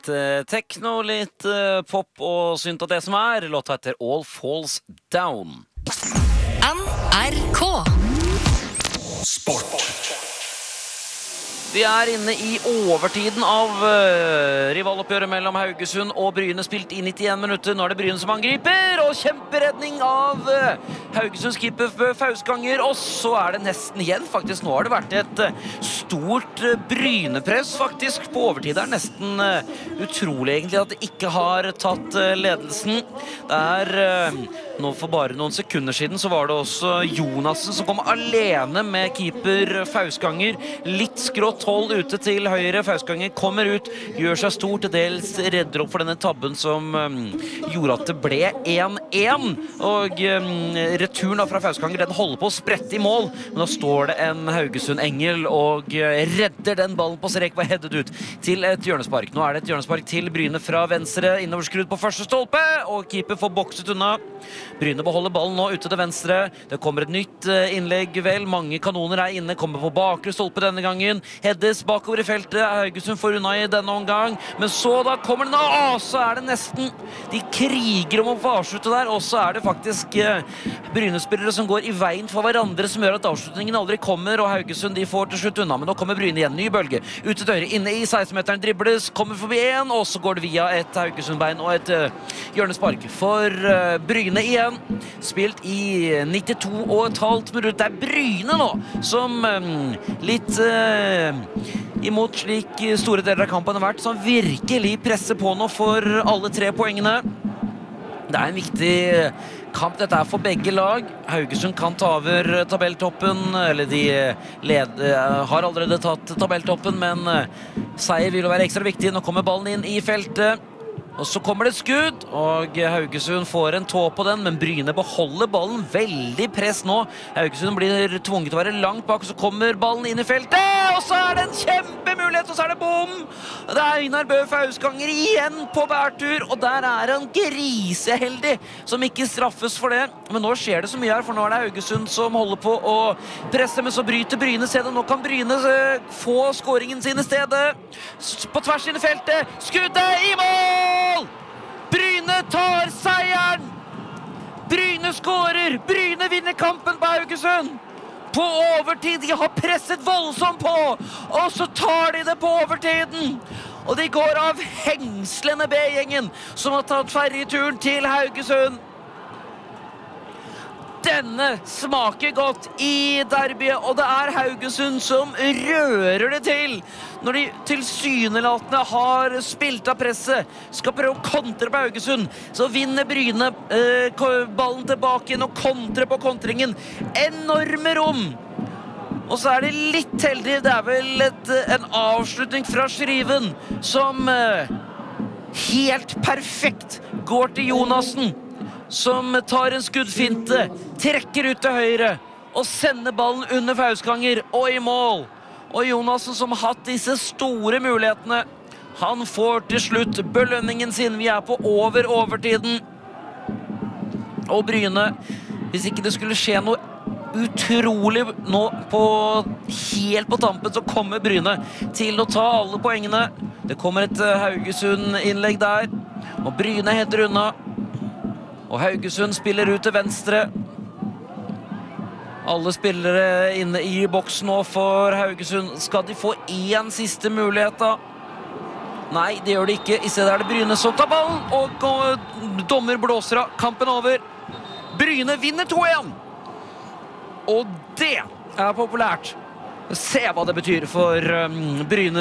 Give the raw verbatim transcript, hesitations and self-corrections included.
Litt eh, techno, litt eh, pop og synt av det som er. Låta heter All Falls Down. N R K Sport. Vi er inne i overtiden av uh, rivaloppgjøret mellom Haugesund og Bryne, spilt i nittien minutter. Nå er det Bryne som angriper, og kjemperedning av uh, Haugesunds keeper Fausganger, og så er det nesten igjen, faktisk. Nå har det vært et uh, stort uh, Brynepress, faktisk, på overtid. Det er nesten uh, utrolig egentlig at det ikke har tatt uh, ledelsen. Det er, uh, nå for bare noen sekunder siden, så var det også Jonassen som kom alene med keeper Fausganger. Litt skrått hold ute til høyre. Fausganger kommer ut, gjør seg stor, til dels redder opp for denne tabben som um, gjorde at det ble én én. Og um, returen fra Fausganger, den holder på å sprette i mål, men da står det en Haugesund-engel og uh, redder den ballen på strek, var headet ut til et hjørnespark. Nå er det et hjørnespark til Bryne fra venstre, innoverskrudd på første stolpe, og keeper får bokset unna. Bryne beholder ballen nå ute til venstre. Det kommer et nytt uh, innlegg, vel, mange kanoner er inne, kommer på bakre stolpe denne gangen. Heddes bakover i feltet, Haugesund får unna i denne omgang, men så da kommer den, å, så er det nesten, de kriger om å få avslutte der, og så er det faktisk eh, Bryne-spillere som går i veien for hverandre, som gjør at avslutningen aldri kommer, og Haugesund de får til slutt unna, men nå kommer Bryne igjen, ny bølge, ute til høyre, inne i seksten-meteren, dribles, kommer forbi en, og så går det via et Haugesund-bein og et uh, hjørnespark for uh, Bryne igjen, spilt i nittito og et halvt minutt. Det er Bryne nå, som um, litt uh, imot slik store deler av kampen har vært, som virkelig presser på nå for alle tre poengene. Det er en viktig kamp dette er for begge lag. Haugesund kan ta over tabelltoppen, eller de led, har allerede tatt tabelltoppen, men seier vil jo være ekstra viktig. Nå kommer ballen inn i feltet, og så kommer det skudd, og Haugesund får en tå på den, men Bryne beholder ballen. Veldig press nå. Haugesund blir tvunget til å være langt bak, og så kommer ballen inn i feltet, og så er det en kjempemulighet, og så er det bom! Det er Einar Bø Fausganger igjen på bærtur, og der er han griseheldig, som ikke straffes for det. Men nå skjer det så mye her, for nå er det Haugesund som holder på å presse, men så bryter Bryne stedet. Nå kan Bryne få skåringen sin i stedet. På tvers inn i feltet, skuddet i mål! Bryne tar seieren! Bryne skårer! Bryne vinner kampen på Haugesund! På overtid, de har presset voldsomt på, og så tar de det på overtiden! Og de går av hengslende B-gjengen, som har tatt ferjeturen til Haugesund. Denne smaker godt i derbyet, og det er Haugesund som rører det til. Når de tilsynelatende har spilt av presset, skal prøve å kontre på Haugesund, så vinner Bryne eh, ballen tilbake inn og kontre på kontringen. Enorme rom! Og så er det litt heldig, det er vel et, en avslutning fra Skriven, som eh, helt perfekt går til Jonassen, som tar en skuddfinte, trekker ut til høyre, og sender ballen under Fausganger, og i mål. Og Jonassen, som har hatt disse store mulighetene, han får til slutt belønningen sin. Vi er på over overtiden. Og Bryne, hvis ikke det skulle skje noe utrolig nå på, helt på tampen, så kommer Bryne til å ta alle poengene. Det kommer et Haugesund-innlegg der, og Bryne heter unna. Og Haugesund spiller ut til venstre. Alle spillere inne i boksen nå for Haugesund. Skal de få en siste mulighet da? Nei, det gjør de ikke. I stedet er det Bryne som tar ballen, og dommer blåser av. Kampen over. Bryne vinner to én. Og det er populært. Se hva det betyr for um, Bryne.